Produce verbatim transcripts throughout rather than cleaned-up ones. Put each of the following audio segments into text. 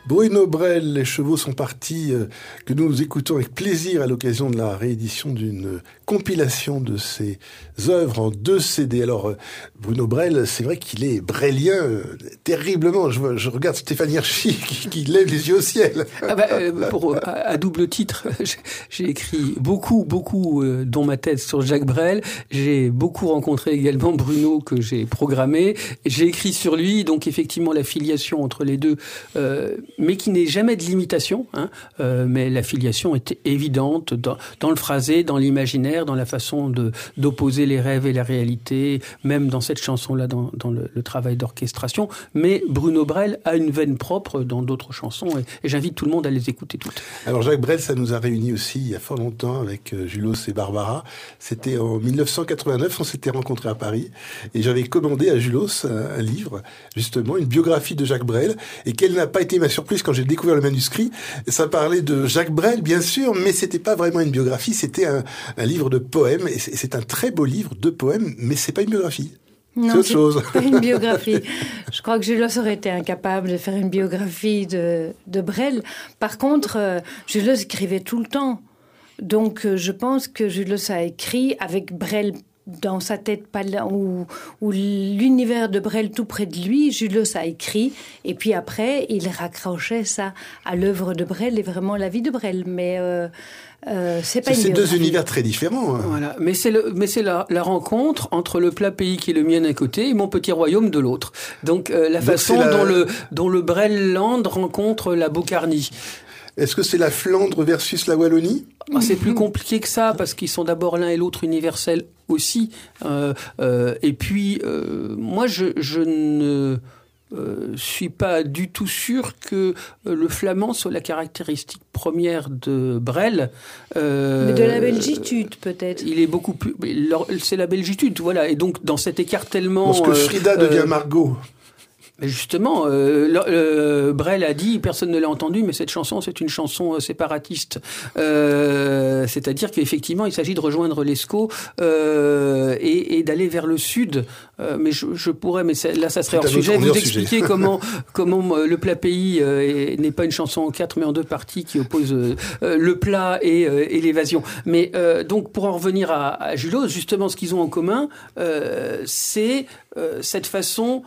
Bruno Brel, Les chevaux sont partis, euh, que nous écoutons avec plaisir à l'occasion de la réédition d'une compilation de ses œuvres en deux C D. Alors, euh, Bruno Brel, c'est vrai qu'il est brélien euh, terriblement. Je, je regarde Stéphane Hirschi qui, qui lève les yeux au ciel. Ah bah, euh, pour, à, à double titre, j'ai, j'ai écrit beaucoup, beaucoup euh, dans ma tête sur Jacques Brel. J'ai beaucoup rencontré également Bruno que j'ai programmé. J'ai écrit sur lui, donc effectivement la filiation entre les deux, euh, mais qui n'est jamais de l'imitation. Hein, euh, mais la filiation était évidente dans, dans le phrasé, dans l'imaginaire, dans la façon de d'opposer les rêves et la réalité, même dans cette chanson-là, dans, dans le, le travail d'orchestration. Mais Bruno Brel a une veine propre dans d'autres chansons, et, et j'invite tout le monde à les écouter toutes. Alors Jacques Brel, ça nous a réunis aussi il y a fort longtemps avec euh, Julos et Barbara. C'était en dix-neuf cent quatre-vingt-neuf, on s'était rencontrés à Paris, et j'avais commandé à Julos un, un livre, justement, une biographie de Jacques Brel, et quelle n'a pas été ma surprise quand j'ai découvert le manuscrit. Ça parlait de Jacques Brel, bien sûr, mais c'était pas vraiment une biographie, c'était un, un livre de poèmes, et c'est, c'est un très beau livre de poèmes, mais c'est pas une biographie. Non, c'est autre chose. Pas une biographie. Je crois que Julos aurait été incapable de faire une biographie de, de Brel. Par contre, euh, Julos écrivait tout le temps. Donc, euh, je pense que Julos a écrit avec Brel dans sa tête, pas là, ou, ou l'univers de Brel tout près de lui. Julos a écrit, et puis après, il raccrochait ça à l'œuvre de Brel et vraiment la vie de Brel. Mais euh, euh, c'est pas c'est, une c'est biographie. deux univers très différents. Hein. Voilà, mais c'est le, mais c'est la, la rencontre entre le plat pays qui est le mien d'un côté et mon petit royaume de l'autre. Donc euh, la Donc façon la... dont le dont le Brel-Land rencontre la Beaucarnie. Est-ce que c'est la Flandre versus la Wallonie ? Ah, c'est plus compliqué que ça, parce qu'ils sont d'abord l'un et l'autre universels aussi. Euh, euh, et puis, euh, moi, je, je ne euh, suis pas du tout sûr que le flamand soit la caractéristique première de Brel. Euh, Mais de la belgitude, peut-être. Il est beaucoup plus... C'est la belgitude, voilà. Et donc, dans cet écartèlement... Lorsque Frida euh, devient Margot... Mais justement, euh, le, le, Brel a dit, personne ne l'a entendu, mais cette chanson, c'est une chanson euh, séparatiste. Euh, c'est-à-dire qu'effectivement, il s'agit de rejoindre l'Escaut euh, et, et d'aller vers le sud. Euh, mais je, je pourrais, mais là, ça serait hors sujet, vous expliquer sujet. comment comment euh, le plat pays euh, est, n'est pas une chanson en quatre, mais en deux parties qui opposent euh, le plat et, euh, et l'évasion. Mais euh, donc, pour en revenir à, à Julos, justement, ce qu'ils ont en commun, euh, c'est euh, cette façon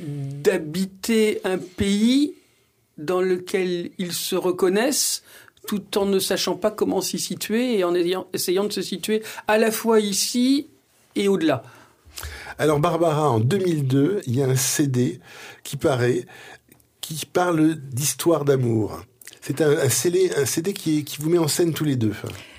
d'habiter un pays dans lequel ils se reconnaissent tout en ne sachant pas comment s'y situer et en ayant, essayant de se situer à la fois ici et au-delà. Alors Barbara, en deux mille deux, il y a un C D qui paraît, qui parle d'histoire d'amour. C'est un, un C D, un C D qui, qui vous met en scène tous les deux.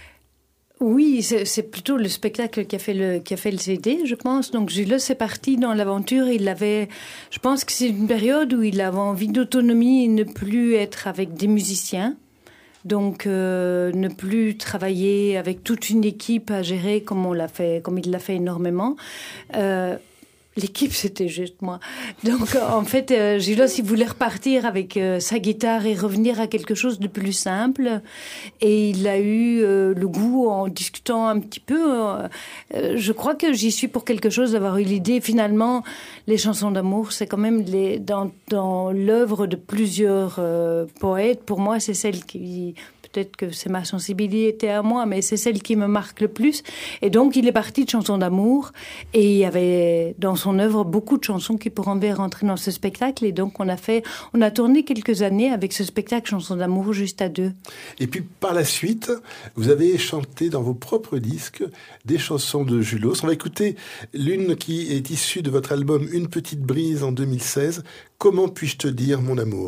Oui, c'est, c'est plutôt le spectacle qui a fait le qui a fait le C D, je pense. Donc Julos est parti dans l'aventure. Il avait, je pense que c'est une période où il avait envie d'autonomie et ne plus être avec des musiciens. Donc euh, ne plus travailler avec toute une équipe à gérer comme on l'a fait, comme il l'a fait énormément. Euh, L'équipe, c'était juste moi. Donc, en fait, euh, Julos, il voulait repartir avec euh, sa guitare et revenir à quelque chose de plus simple. Et il a eu euh, le goût, en discutant un petit peu, euh, euh, je crois que j'y suis pour quelque chose, d'avoir eu l'idée. Finalement, les chansons d'amour, c'est quand même les, dans, dans l'œuvre de plusieurs euh, poètes. Pour moi, c'est celle qui... Peut-être que c'est ma sensibilité à moi, mais c'est celle qui me marque le plus. Et donc, il est parti de chansons d'amour. Et il y avait dans son œuvre beaucoup de chansons qui pourraient rentrer dans ce spectacle. Et donc, on a fait, on a tourné quelques années avec ce spectacle Chansons d'amour juste à deux. Et puis, par la suite, vous avez chanté dans vos propres disques des chansons de Julos. On va écouter l'une qui est issue de votre album Une petite brise en deux mille seize. Comment puis-je te dire mon amour ?